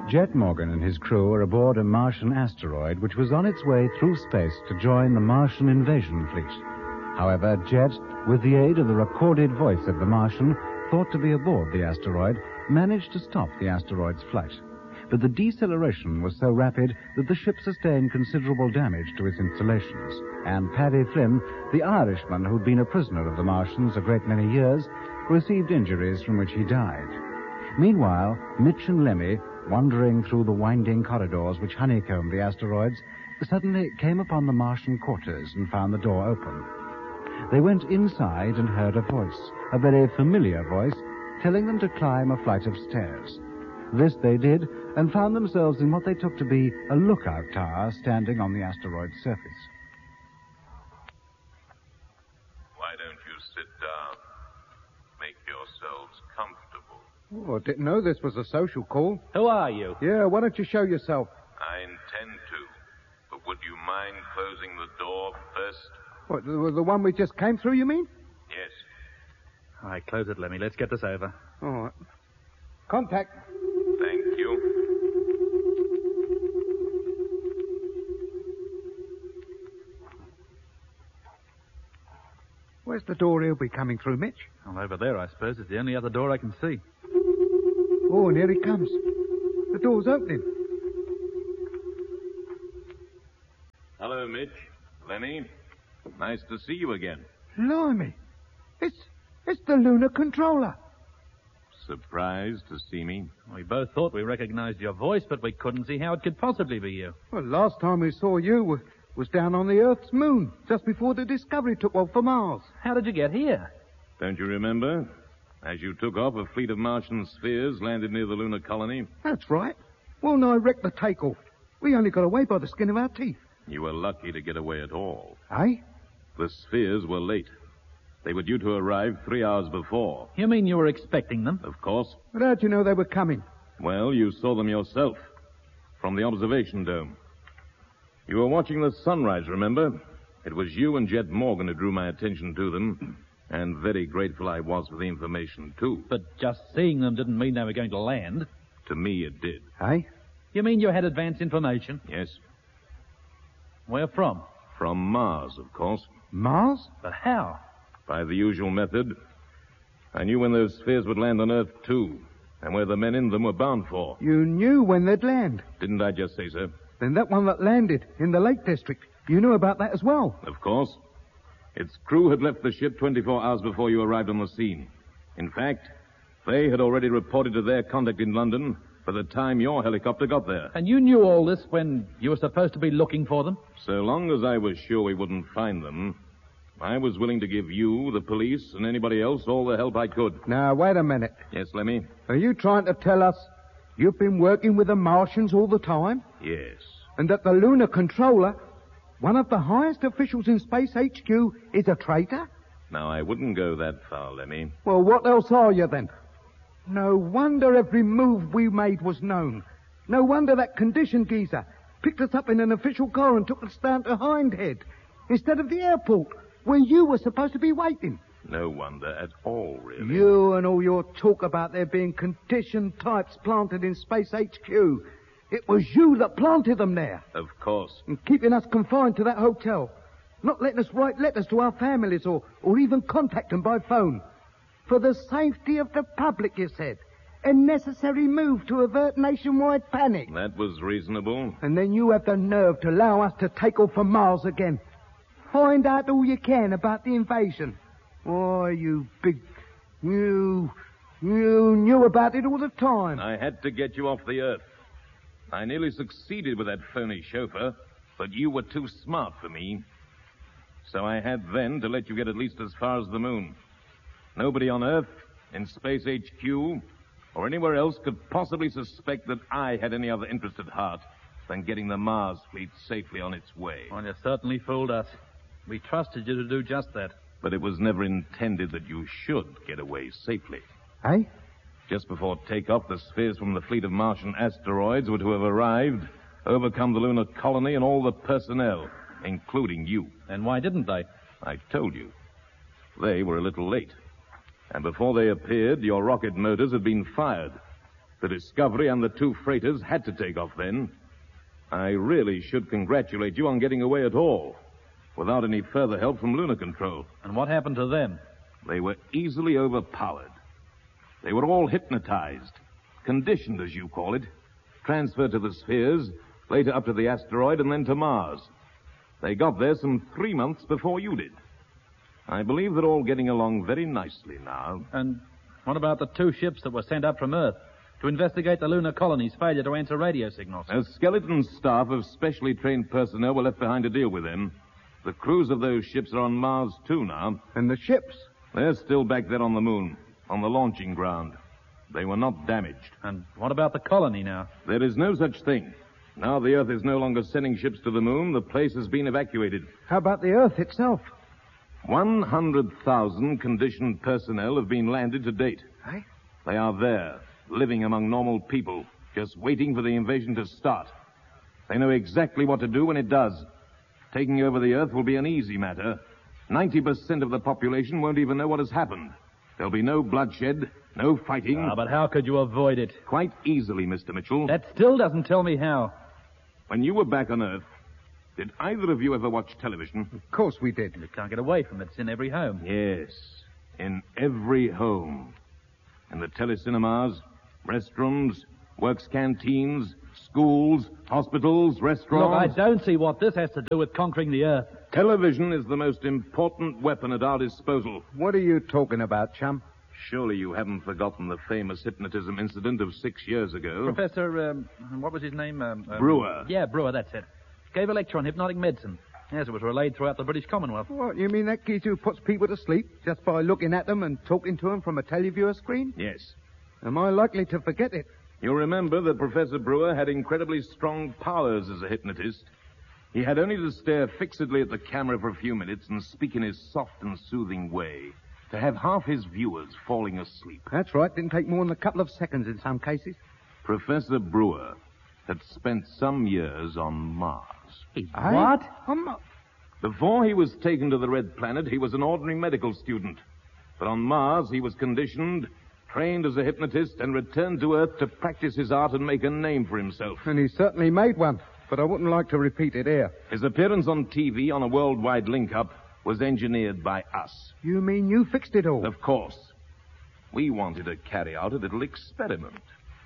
Jet Morgan and his crew were aboard a Martian asteroid which was on its way through space to join the Martian invasion fleet. However, Jet, with the aid of the recorded voice of the Martian, thought to be aboard the asteroid, managed to stop the asteroid's flight. But the deceleration was so rapid that the ship sustained considerable damage to its installations, and Paddy Flynn, the Irishman who'd been a prisoner of the Martians a great many years, received injuries from which he died. Meanwhile, Mitch and Lemmy, wandering through the winding corridors which honeycombed the asteroids, suddenly came upon the Martian quarters and found the door open. They went inside and heard a voice, a very familiar voice, telling them to climb a flight of stairs. This they did, and found themselves in what they took to be a lookout tower standing on the asteroid's surface. Why don't you sit down? Make yourselves comfortable. Oh, I didn't know this was a social call. Who are you? Yeah, why don't you show yourself? I intend to. But would you mind closing the door first? What, the one we just came through, you mean? Yes. All right, close it, Lemmy. Let's get this over. All right. Contact. Thank you. Where's the door he'll be coming through, Mitch? Well, over there, I suppose. It's the only other door I can see. Oh, and here he comes. The door's opening. Hello, Mitch. Lenny. Nice to see you again. Blimey. It's the lunar controller. Surprised to see me? We both thought we recognized your voice, but we couldn't see how it could possibly be you. Well, last time we saw you was down on the Earth's moon, just before the Discovery took off for Mars. How did you get here? Don't you remember? As you took off, a fleet of Martian spheres landed near the lunar colony. That's right. Well, and I wrecked the takeoff. We only got away by the skin of our teeth. You were lucky to get away at all. Eh? The spheres were late. They were due to arrive 3 hours before. You mean you were expecting them? Of course. But how'd you know they were coming? Well, you saw them yourself. From the observation dome. You were watching the sunrise, remember? It was you and Jet Morgan who drew my attention to them. And very grateful I was for the information, too. But just seeing them didn't mean they were going to land. To me, it did. Eh? You mean you had advance information? Yes. Where from? From Mars, of course. Mars? But how? By the usual method. I knew when those spheres would land on Earth, too. And where the men in them were bound for. You knew when they'd land. Didn't I just say so? Then that one that landed in the Lake District, you knew about that as well. Of course. Its crew had left the ship 24 hours before you arrived on the scene. In fact, they had already reported to their contact in London by the time your helicopter got there. And you knew all this when you were supposed to be looking for them? So long as I was sure we wouldn't find them, I was willing to give you, the police, and anybody else all the help I could. Now, wait a minute. Yes, Lemmy? Are you trying to tell us you've been working with the Martians all the time? Yes. And that the lunar controller, one of the highest officials in Space HQ, is a traitor? Now, I wouldn't go that far, Lemmy. Well, what else are you then? No wonder every move we made was known. No wonder that condition geezer picked us up in an official car and took us down to Hindhead instead of the airport where you were supposed to be waiting. No wonder at all, really. You and all your talk about there being conditioned types planted in Space HQ. It was you that planted them there. Of course. And keeping us confined to that hotel. Not letting us write letters to our families or even contact them by phone. For the safety of the public, you said. A necessary move to avert nationwide panic. That was reasonable. And then you have the nerve to allow us to take off for Mars again. Find out all you can about the invasion. Oh, you big... You knew about it all the time. I had to get you off the Earth. I nearly succeeded with that phony chauffeur, but you were too smart for me. So I had then to let you get at least as far as the moon. Nobody on Earth, in Space HQ, or anywhere else could possibly suspect that I had any other interest at heart than getting the Mars fleet safely on its way. Well, you certainly fooled us. We trusted you to do just that. But it was never intended that you should get away safely. Eh? Just before takeoff, the spheres from the fleet of Martian asteroids were to have arrived, overcome the lunar colony and all the personnel, including you. And why didn't they? I told you. They were a little late. And before they appeared, your rocket motors had been fired. The Discovery and the 2 freighters had to take off then. I really should congratulate you on getting away at all, without any further help from Lunar Control. And what happened to them? They were easily overpowered. They were all hypnotized, conditioned, as you call it, transferred to the spheres, later up to the asteroid, and then to Mars. They got there some 3 months before you did. I believe they're all getting along very nicely now. And what about the 2 ships that were sent up from Earth to investigate the lunar colony's failure to answer radio signals? A skeleton staff of specially trained personnel were left behind to deal with them. The crews of those ships are on Mars, too, now. And the ships? They're still back there on the moon, on the launching ground. They were not damaged. And what about the colony now? There is no such thing. Now the Earth is no longer sending ships to the moon. The place has been evacuated. How about the Earth itself? 100,000 conditioned personnel have been landed to date. Eh? They are there, living among normal people, just waiting for the invasion to start. They know exactly what to do when it does. Taking over the Earth will be an easy matter. 90% of the population won't even know what has happened. There'll be no bloodshed, no fighting. But how could you avoid it? Quite easily, Mr. Mitchell. That still doesn't tell me how. When you were back on Earth, did either of you ever watch television? Of course we did. You can't get away from it. It's in every home. Yes, in every home. In the telecinemas, restrooms, works canteens, schools, hospitals, restaurants. Look, I don't see what this has to do with conquering the Earth. Television is the most important weapon at our disposal. What are you talking about, chum? Surely you haven't forgotten the famous hypnotism incident of 6 years ago. Professor, what was his name? Brewer. Yeah, Brewer, that's it. Gave a lecture on hypnotic medicine. Yes, it was relayed throughout the British Commonwealth. What, you mean that geezer who puts people to sleep just by looking at them and talking to them from a televiewer screen? Yes. Am I likely to forget it? You'll remember that Professor Brewer had incredibly strong powers as a hypnotist. He had only to stare fixedly at the camera for a few minutes and speak in his soft and soothing way to have half his viewers falling asleep. That's right. Didn't take more than a couple of seconds in some cases. Professor Brewer had spent some years on Mars. What? Before he was taken to the Red Planet, he was an ordinary medical student. But on Mars, he was conditioned, trained as a hypnotist, and returned to Earth to practice his art and make a name for himself. And he certainly made one, but I wouldn't like to repeat it here. His appearance on TV on a worldwide link-up was engineered by us. You mean you fixed it all? Of course. We wanted to carry out a little experiment.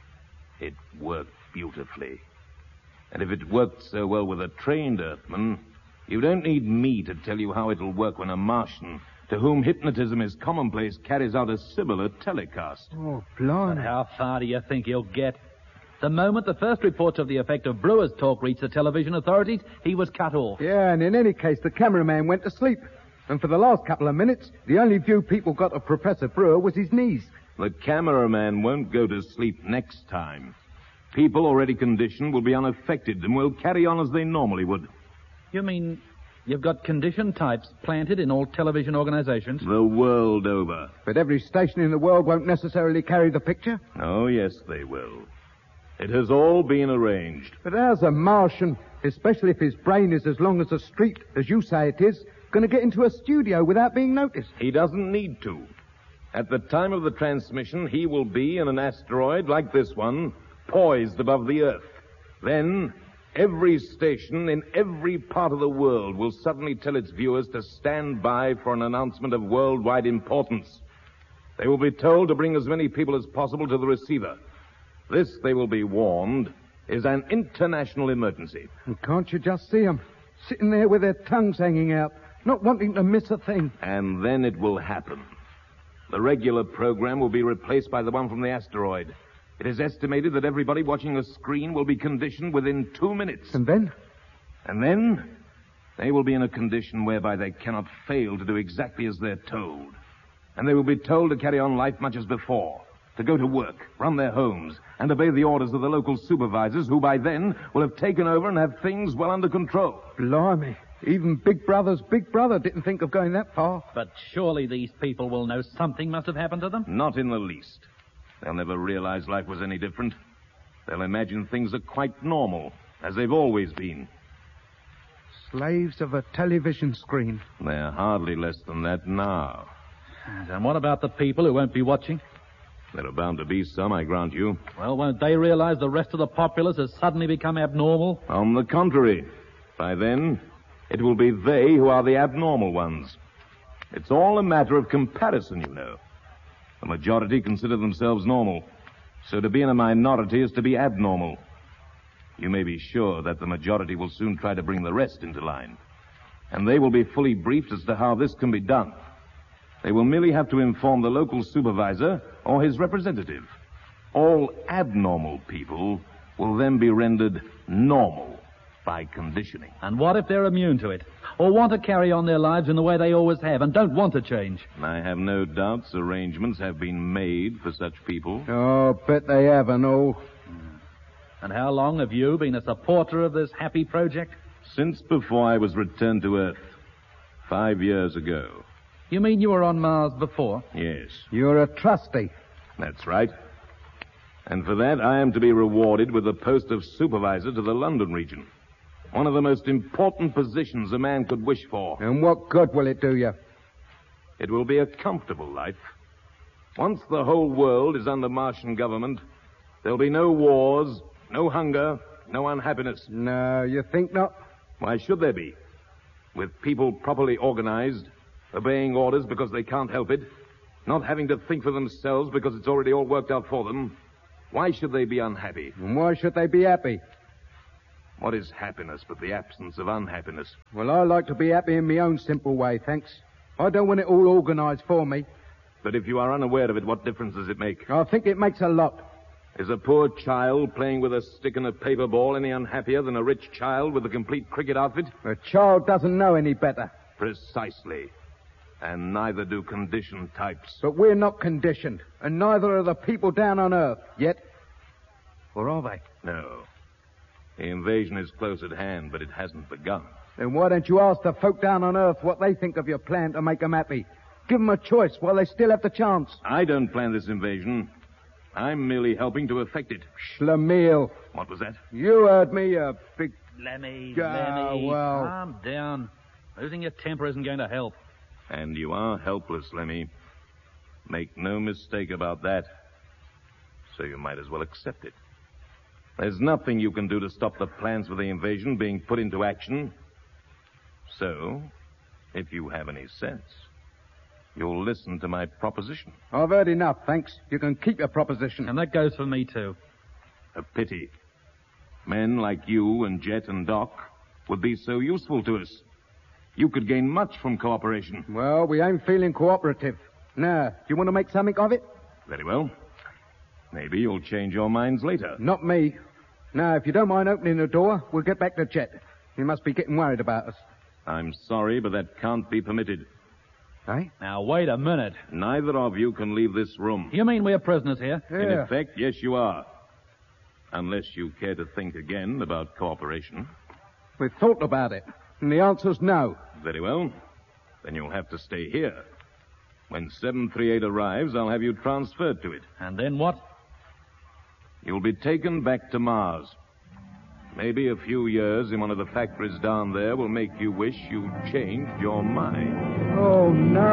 It worked beautifully. And if it worked so well with a trained Earthman, you don't need me to tell you how it'll work when a Martian, to whom hypnotism is commonplace, carries out a similar telecast. Oh, But blimey. how far do you think he'll get? The moment the first reports of the effect of Brewer's talk reached the television authorities, he was cut off. Yeah, and in any case, the cameraman went to sleep. And for the last couple of minutes, the only view people got of Professor Brewer was his knees. The cameraman won't go to sleep next time. People already conditioned will be unaffected and will carry on as they normally would. You mean you've got conditioned types planted in all television organizations? The world over. But every station in the world won't necessarily carry the picture. Oh, yes, they will. It has all been arranged. But how's a Martian, especially if his brain is as long as a street, as you say it is, going to get into a studio without being noticed? He doesn't need to. At the time of the transmission, he will be in an asteroid like this one, poised above the Earth. Then, every station in every part of the world will suddenly tell its viewers to stand by for an announcement of worldwide importance. They will be told to bring as many people as possible to the receiver. This, they will be warned, is an international emergency. And can't you just see them, sitting there with their tongues hanging out, not wanting to miss a thing? And then it will happen. The regular program will be replaced by the one from the asteroid. It is estimated that everybody watching the screen will be conditioned within 2 minutes. And then? And then they will be in a condition whereby they cannot fail to do exactly as they're told. And they will be told to carry on life much as before, to go to work, run their homes, and obey the orders of the local supervisors, who by then will have taken over and have things well under control. Blimey. Even Big Brother's Big Brother didn't think of going that far. But surely these people will know something must have happened to them? Not in the least. They'll never realize life was any different. They'll imagine things are quite normal, as they've always been. Slaves of a television screen. They're hardly less than that now. And what about the people who won't be watching? There are bound to be some, I grant you. Well, won't they realize the rest of the populace has suddenly become abnormal? On the contrary, by then, it will be they who are the abnormal ones. It's all a matter of comparison, you know. The majority consider themselves normal, so to be in a minority is to be abnormal. You may be sure that the majority will soon try to bring the rest into line, and they will be fully briefed as to how this can be done. They will merely have to inform the local supervisor or his representative. All abnormal people will then be rendered normal by conditioning. And what if they're immune to it? Or want to carry on their lives in the way they always have and don't want to change? I have no doubts arrangements have been made for such people. Oh, bet they have and all. And how long have you been a supporter of this happy project? Since before I was returned to Earth, 5 years ago. You mean you were on Mars before? Yes, You're a trustee. that's right. And for that, I am to be rewarded with the post of supervisor to the London region. One of the most important positions a man could wish for. And what good will it do you? It will be a comfortable life. Once the whole world is under Martian government, there'll be no wars, no hunger, no unhappiness. No, you think not? Why should there be? With people properly organized, obeying orders because they can't help it, not having to think for themselves because it's already all worked out for them, why should they be unhappy? And why should they be happy? What is happiness but the absence of unhappiness? Well, I like to be happy in my own simple way, thanks. I don't want it all organized for me. But if you are unaware of it, what difference does it make? I think it makes a lot. Is a poor child playing with a stick and a paper ball any unhappier than a rich child with a complete cricket outfit? A child doesn't know any better. Precisely. And neither do conditioned types. But we're not conditioned, and neither are the people down on Earth, yet. Or are they? No. The invasion is close at hand, but it hasn't begun. Then why don't you ask the folk down on Earth what they think of your plan to make them happy? Give them a choice while they still have the chance. I don't plan this invasion. I'm merely helping to effect it. Schlemiel. What was that? You heard me, you big... Lemmy, Well. calm down. Losing your temper isn't going to help. And you are helpless, Lemmy. Make no mistake about that. So you might as well accept it. There's nothing you can do to stop the plans for the invasion being put into action. So, if you have any sense, you'll listen to my proposition. I've heard enough, thanks. You can keep your proposition. And that goes for me, too. A pity. Men like you and Jet and Doc would be so useful to us. You could gain much from cooperation. Well, we ain't feeling cooperative. Now, do you want to make something of it? Very well. Maybe you'll change your minds later. Not me. Now, if you don't mind opening the door, we'll get back to Jet. He must be getting worried about us. I'm sorry, but that can't be permitted. Eh? Now, wait a minute. Neither of you can leave this room. You mean we're prisoners here? In effect, yes, you are. Unless you care to think again about cooperation. We've thought about it, and the answer's no. Very well. Then you'll have to stay here. When 738 arrives, I'll have you transferred to it. And then what? You'll be taken back to Mars. Maybe a few years in one of the factories down there will make you wish you'd changed your mind. Oh, no.